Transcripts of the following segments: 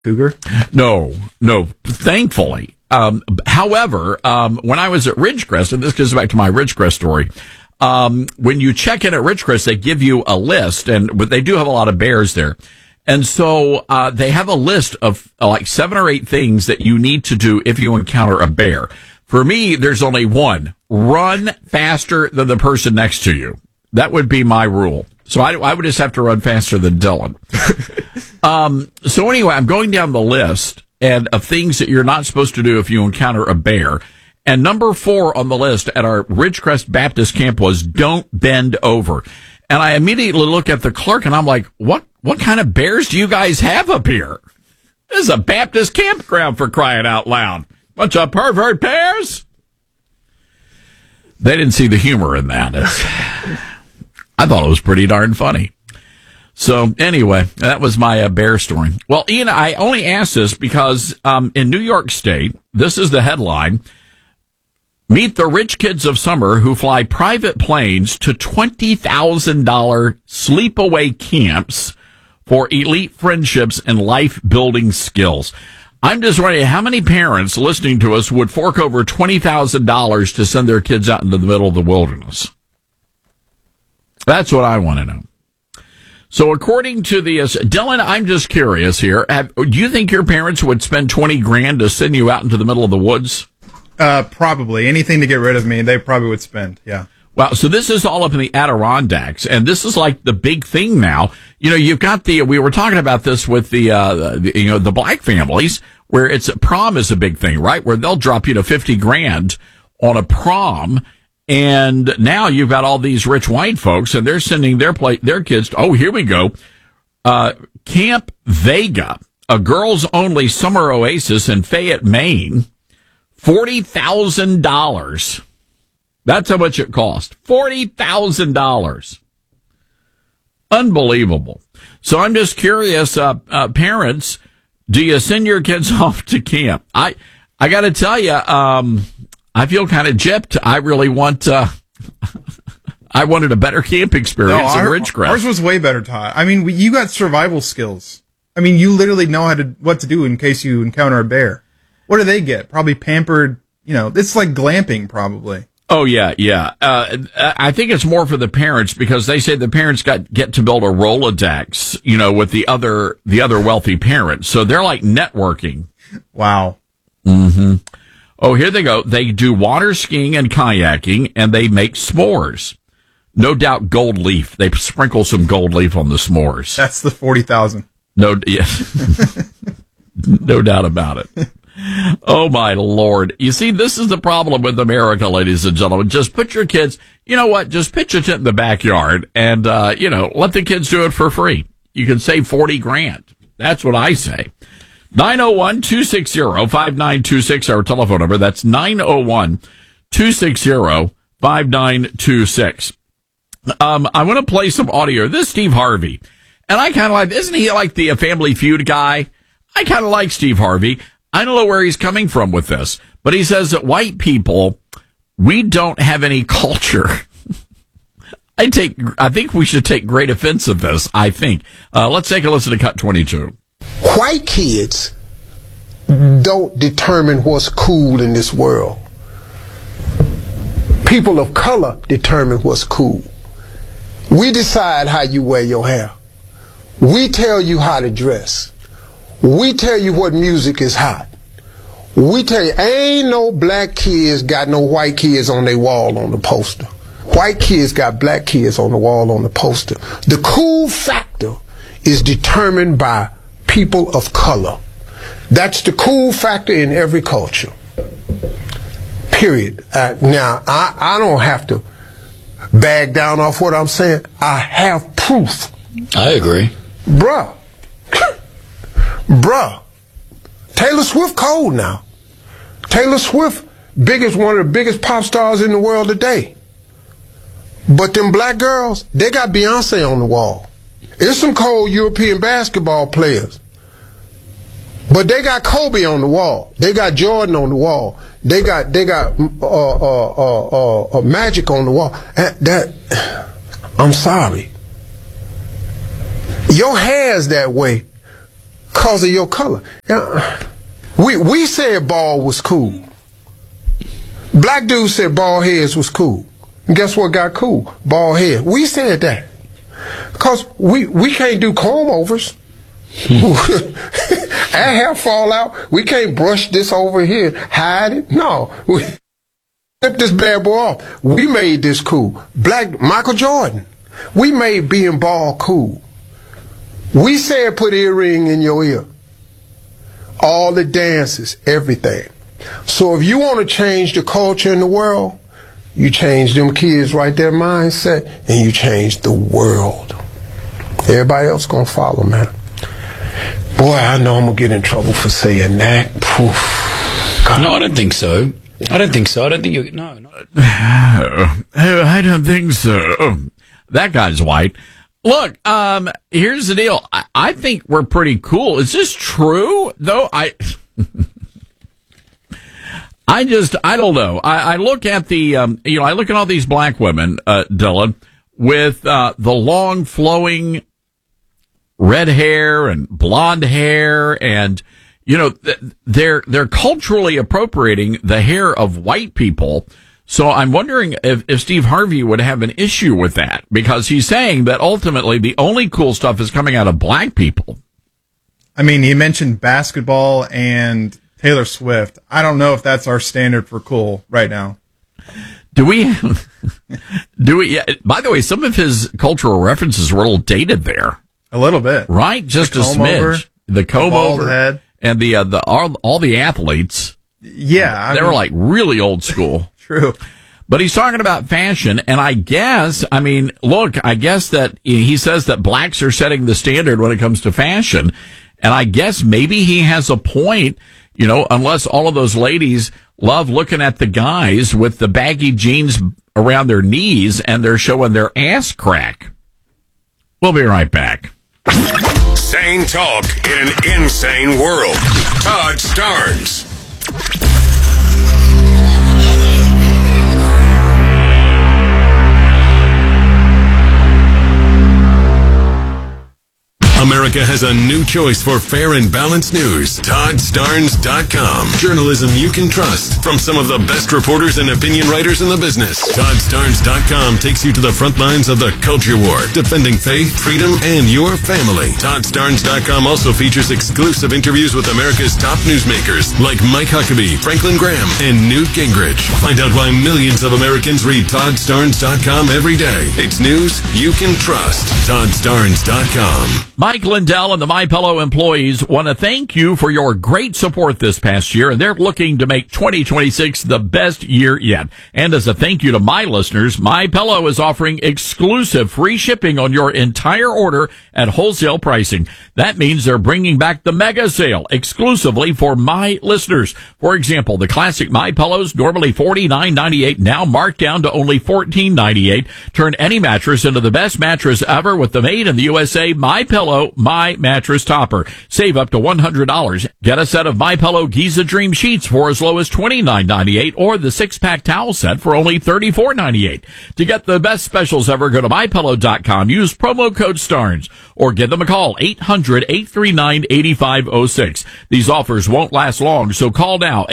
cougar? No, thankfully. However, when I was at Ridgecrest, and this goes back to my Ridgecrest story, when you check in at Ridgecrest, they give you a list, but they do have a lot of bears there. And so, they have a list of like 7 or 8 things that you need to do if you encounter a bear. For me, there's only one. Run faster than the person next to you. That would be my rule. So I would just have to run faster than Dylan. So anyway, I'm going down the list of things that you're not supposed to do if you encounter a bear. And number 4 on the list at our Ridgecrest Baptist camp was don't bend over. And I immediately look at the clerk and I'm like, what kind of bears do you guys have up here? This is a Baptist campground, for crying out loud. Bunch of pervert bears. They didn't see the humor in that. I thought it was pretty darn funny. So anyway, that was my bear story. Well, Ian, I only asked this because in New York State, this is the headline: meet the rich kids of summer who fly private planes to $20,000 sleepaway camps for elite friendships and life-building skills. I'm just wondering how many parents listening to us would fork over $20,000 to send their kids out into the middle of the wilderness. That's what I want to know. So according to the Dylan, I'm just curious here. Do you think your parents would spend $20,000 to send you out into the middle of the woods? Probably. Anything to get rid of me, they probably would spend. Yeah. Wow. So this is all up in the Adirondacks, and this is like the big thing now. You know, you've got we were talking about this with the black families, where prom is a big thing, right? Where they'll drop, $50,000 on a prom. And now you've got all these rich white folks, and they're sending their kids to, here we go. Camp Vega, a girls only summer oasis in Fayette, Maine. $40,000. That's how much it cost. $40,000. Unbelievable. So I'm just curious, parents, do you send your kids off to camp? I got to tell you, I feel kind of gypped. I really I wanted a better camp experience in Ridgecrest. Ours was way better, Todd. I mean, you got survival skills. I mean, you literally know what to do in case you encounter a bear. What do they get? Probably pampered, it's like glamping probably. Oh, yeah. I think it's more for the parents because they say the parents get to build a Rolodex, with the other wealthy parents. So they're like networking. Wow. Mm-hmm. Oh, here they go. They do water skiing and kayaking, and they make s'mores. No doubt gold leaf. They sprinkle some gold leaf on the s'mores. That's the 40,000. No doubt about it. Oh, my Lord. You see, this is the problem with America, ladies and gentlemen. Just put your kids, just pitch a tent in the backyard and, let the kids do it for free. You can save $40,000. That's what I say. 901-260-5926, our telephone number. That's 901-260-5926. I want to play some audio. This is Steve Harvey. And I kind of like, isn't he like the Family Feud guy? I kind of like Steve Harvey. I don't know where he's coming from with this, but he says that white people, we don't have any culture. I think we should take great offense of this, I think. Let's take a listen to Cut 22. White kids don't determine what's cool in this world. People of color determine what's cool. We decide how you wear your hair. We tell you how to dress. We tell you what music is hot. We tell you, ain't no black kids got no white kids on their wall on the poster. White kids got black kids on the wall on the poster. The cool factor is determined by people of color. That's the cool factor in every culture. Period. Now, I don't have to bag down off what I'm saying. I have proof. I agree. Bruh. Taylor Swift cold now. Taylor Swift, one of the biggest pop stars in the world today. But them black girls, they got Beyonce on the wall. There's some cold European basketball players. But they got Kobe on the wall. They got Jordan on the wall. They got Magic on the wall. I'm sorry. Your hair's that way. Because of your color. We said bald was cool. Black dudes said bald heads was cool. And guess what got cool? Bald head. We said that. Because we can't do comb overs. Our hair fall out. We can't brush this over here, hide it. No. We flip this bad boy off. We made this cool. Michael Jordan. We made being bald cool. We said put earring in your ear. All the dances, everything. So if you want to change the culture in the world, you change them kids right their mindset, and you change the world. Everybody else gonna follow, man. Boy, I know I'm gonna get in trouble for saying that. No, I don't think so. I don't think you. No. I don't think so. That guy's white. Look, here's the deal. I think we're pretty cool. Is this true, though? I don't know. I look at the, I look at all these black women, Dylan, with the long flowing red hair and blonde hair, and they're culturally appropriating the hair of white people. So I'm wondering if Steve Harvey would have an issue with that, because he's saying that ultimately the only cool stuff is coming out of black people. I mean, he mentioned basketball and Taylor Swift. I don't know if that's our standard for cool right now. Do we? Yeah, by the way, some of his cultural references were a little dated there. A little bit. Right? Just a smidge. The comb over head. And all the athletes. Yeah. They were like really old school. True. But he's talking about fashion, and I guess that he says that blacks are setting the standard when it comes to fashion, and I guess maybe he has a point, unless all of those ladies love looking at the guys with the baggy jeans around their knees and they're showing their ass crack. We'll be right back. Sane talk in an insane world. Todd Starnes. America has a new choice for fair and balanced news. ToddStarnes.com. Journalism you can trust from some of the best reporters and opinion writers in the business. ToddStarnes.com takes you to the front lines of the culture war, defending faith, freedom, and your family. ToddStarnes.com also features exclusive interviews with America's top newsmakers like Mike Huckabee, Franklin Graham, and Newt Gingrich. Find out why millions of Americans read ToddStarnes.com every day. It's news you can trust. ToddStarnes.com. Mike Lindell and the MyPillow employees want to thank you for your great support this past year, and they're looking to make 2026 the best year yet. And as a thank you to my listeners, MyPillow is offering exclusive free shipping on your entire order at wholesale pricing. That means they're bringing back the mega sale exclusively for my listeners. For example, the classic MyPillows, normally $49.98, now marked down to only $14.98. Turn any mattress into the best mattress ever with the made in the USA MyPillow My Mattress Topper. Save up to $100. Get a set of MyPillow Giza Dream Sheets for as low as $29.98, or the 6-pack towel set for only $34.98. To get the best specials ever, go to MyPillow.com. Use promo code STARNS, or give them a call, 800-839-8506. These offers won't last long, so call now,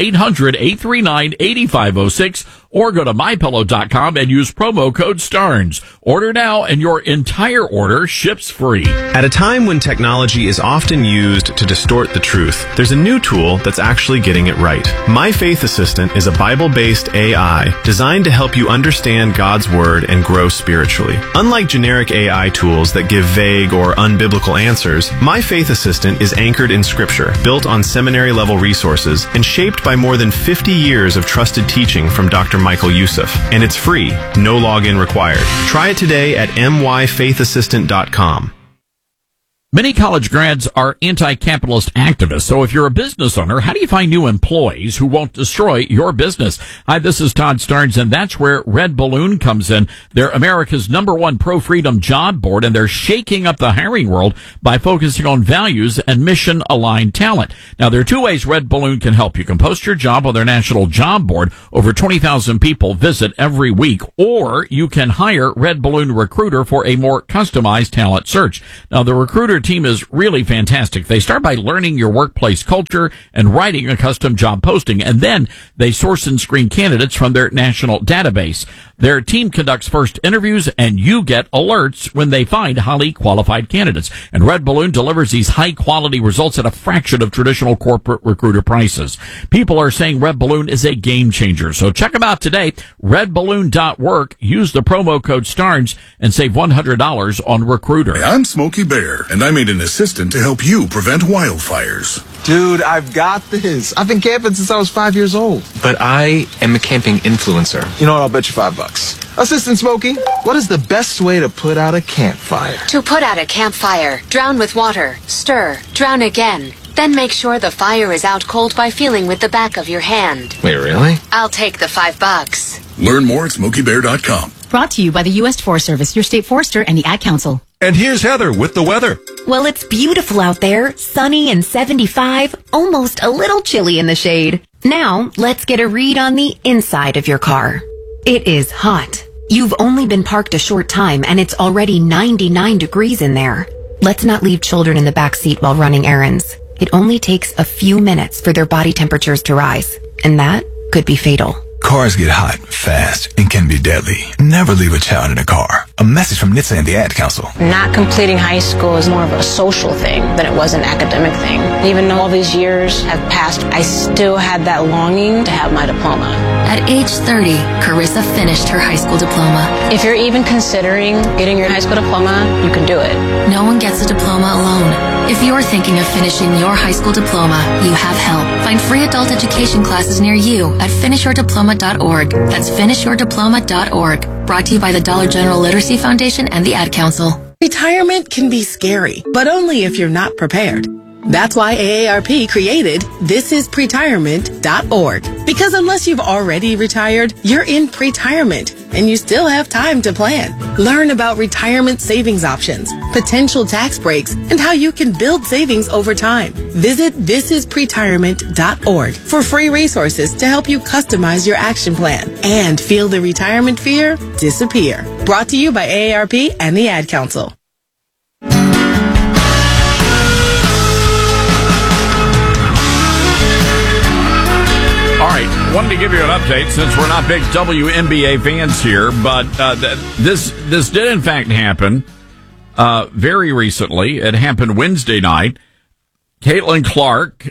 800-839-8506, or go to MyPillow.com and use promo code STARNS. Order now, and your entire order ships free. At a time when technology is often used to distort the truth, there's a new tool that's actually getting it right. My Faith Assistant is a Bible-based AI designed to help you understand God's Word and grow spiritually. Unlike generic AI tools that give vague or unbiblical answers, My Faith Assistant is anchored in Scripture, built on seminary-level resources, and shaped by more than 50 years of trusted teaching from Dr. Michael Youssef. And it's free, no login required. Try it today at myfaithassistant.com. Many college grads are anti-capitalist activists, so if you're a business owner, how do you find new employees who won't destroy your business? Hi, this is Todd Starnes, and that's where Red Balloon comes in. They're America's #1 pro-freedom job board, and they're shaking up the hiring world by focusing on values and mission-aligned talent. Now, there are two ways Red Balloon can help. You can post your job on their national job board. Over 20,000 people visit every week, or you can hire Red Balloon Recruiter for a more customized talent search. Now, the Recruiter team is really fantastic. They start by learning your workplace culture and writing a custom job posting, and then they source and screen candidates from their national database. Their team conducts first interviews, and you get alerts when they find highly qualified candidates. And Red Balloon delivers these high-quality results at a fraction of traditional corporate recruiter prices. People are saying Red Balloon is a game changer. So check them out today, redballoon.work. Use the promo code STARNS and save $100 on Recruiter. Hey, I'm Smokey Bear, and I made an assistant to help you prevent wildfires. Dude, I've got this. I've been camping since I was 5 years old. But I am a camping influencer. You know what? I'll bet you $5. Assistant Smokey, what is the best way to put out a campfire? To put out a campfire, drown with water, stir, drown again. Then make sure the fire is out cold by feeling with the back of your hand. Wait, really? I'll take the $5. Learn more at SmokeyBear.com. Brought to you by the U.S. Forest Service, your state forester, and the Ad Council. And here's Heather with the weather. Well, it's beautiful out there, sunny and 75, almost a little chilly in the shade. Now, let's get a read on the inside of your car. It is hot. You've only been parked a short time, and it's already 99 degrees in there. Let's not leave children in the back seat while running errands. It only takes a few minutes for their body temperatures to rise, and that could be fatal. Cars get hot, fast, and can be deadly. Never leave a child in a car. A message from NHTSA and the Ad Council. Not completing high school is more of a social thing than it was an academic thing. Even though all these years have passed, I still had that longing to have my diploma. At age 30, Carissa finished her high school diploma. If you're even considering getting your high school diploma, you can do it. No one gets a diploma alone. If you're thinking of finishing your high school diploma, you have help. Find free adult education classes near you at finishyourdiploma.org. That's finishyourdiploma.org. Brought to you by the Dollar General Literacy Foundation and the Ad Council. Retirement can be scary, but only if you're not prepared. That's why AARP created thisispretirement.org. Because unless you've already retired, you're in pretirement, and you still have time to plan. Learn about retirement savings options, potential tax breaks, and how you can build savings over time. Visit thisispretirement.org for free resources to help you customize your action plan and feel the retirement fear disappear. Brought to you by AARP and the Ad Council. All right, wanted to give you an update since we're not big WNBA fans here, but this did in fact happen very recently. It happened Wednesday night. Caitlin Clark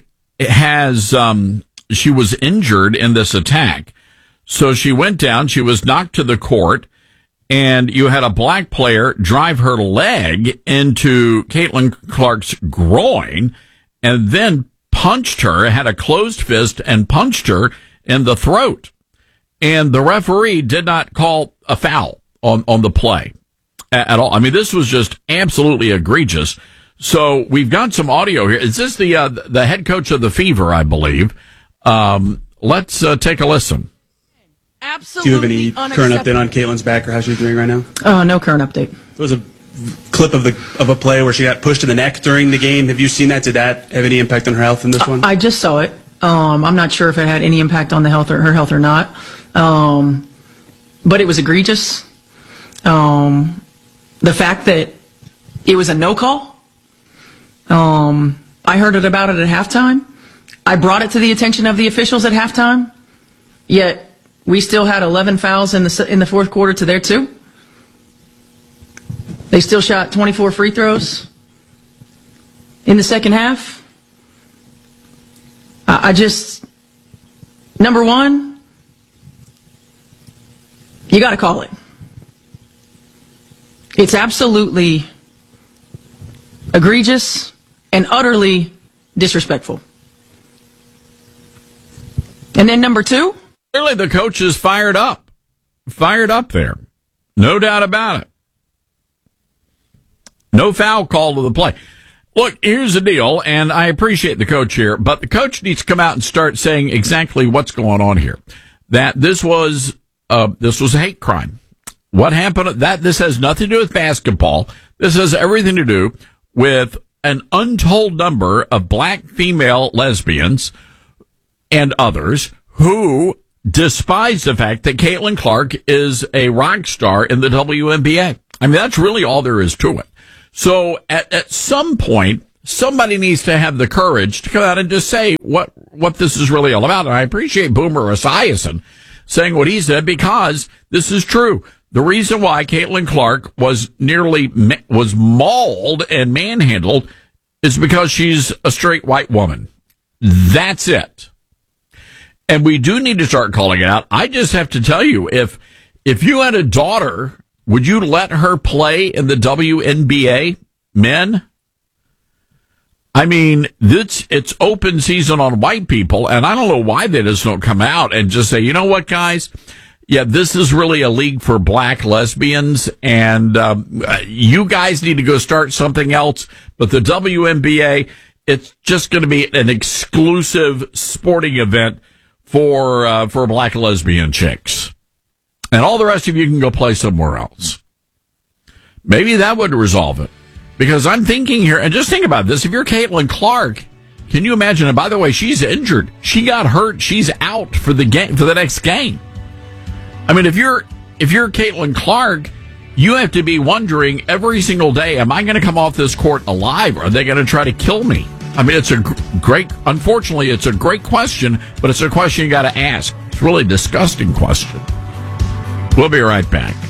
she was injured in this attack, so she went down. She was knocked to the court, and you had a black player drive her leg into Caitlin Clark's groin, and then punched her, had a closed fist, and punched her in the throat. And the referee did not call a foul on the play at all. I mean, this was just absolutely egregious. So we've got some audio here. Is this the head coach of the Fever, I believe? Let's take a listen. Absolutely. Do you have any current update on Caitlin's back or how she's doing right now? No current update. There was a clip of a play where she got pushed in the neck during the game. Have you seen that? Did that have any impact on her health in this one? I just saw it. I'm not sure if it had any impact on her health or not. But it was egregious. The fact that it was a no call. I heard about it at halftime. I brought it to the attention of the officials at halftime. Yet we still had 11 fouls in the fourth quarter to their 2. They still shot 24 free throws in the second half. Number one, you got to call it. It's absolutely egregious and utterly disrespectful. And then number 2. Clearly the coach is fired up there. No doubt about it. No foul call to the play. Look, here's the deal, and I appreciate the coach here, but the coach needs to come out and start saying exactly what's going on here. That this was a hate crime. What happened? This has nothing to do with basketball. This has everything to do with an untold number of black female lesbians and others who despise the fact that Caitlin Clark is a rock star in the WNBA. I mean, that's really all there is to it. So at some point, somebody needs to have the courage to come out and just say what this is really all about. And I appreciate Boomer Esiason saying what he said, because this is true. The reason why Caitlin Clark was mauled and manhandled is because she's a straight white woman. That's it. And we do need to start calling it out. I just have to tell you, if you had a daughter, would you let her play in the WNBA, men? I mean, it's open season on white people, and I don't know why they just don't come out and just say, you know what, guys? Yeah, this is really a league for black lesbians, and you guys need to go start something else. But the WNBA, it's just going to be an exclusive sporting event for black lesbian chicks. And all the rest of you can go play somewhere else. Maybe that would resolve it. Because I'm thinking here, and just think about this, if you're Caitlin Clark, can you imagine? And by the way, she's injured. She got hurt. She's out for the game, for the next game. I mean, if you're Caitlin Clark, you have to be wondering every single day, am I going to come off this court alive? Or are they going to try to kill me? I mean, unfortunately, it's a great question, but it's a question you got to ask. It's a really disgusting question. We'll be right back.